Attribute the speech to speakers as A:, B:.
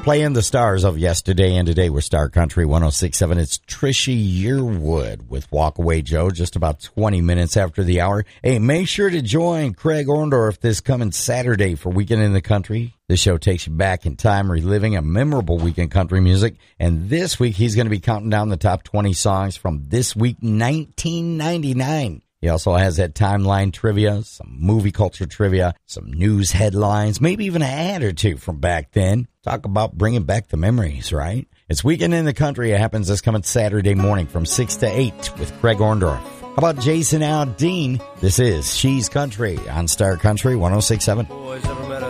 A: Playing the stars of yesterday and today with Star Country 106.7. It's Trisha Yearwood with Walk Away Joe, just about 20 minutes after the hour. Hey, make sure to join Craig Orndorff this coming Saturday for Weekend in the Country. This show takes you back in time, reliving a memorable week in country music. And this week, he's going to be counting down the top 20 songs from this week, 1999. He also has that timeline trivia, some movie culture trivia, some news headlines, maybe even an ad or two from back then. Talk about bringing back the memories, right? It's Weekend in the Country. It happens this coming Saturday morning from 6 to 8 with Craig Orndorff. How about Jason Aldean? This is She's Country on Star Country 106.7.
B: Boys ever met a